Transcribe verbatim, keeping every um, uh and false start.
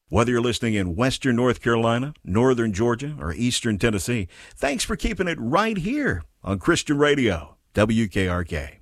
Whether you're listening in Western North Carolina, Northern Georgia, or Eastern Tennessee, thanks for keeping it right here on Christian Radio, W K R K.